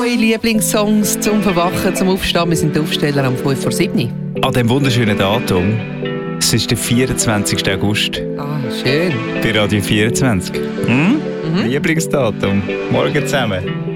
eure Lieblingssongs zum Verwachen, zum Aufstehen. Wir sind die Aufsteller am 5 vor 7. An diesem wunderschönen Datum. Es ist der 24. August. Ah, schön. Bei Radio 24. Lieblingsdatum. Morgen zusammen.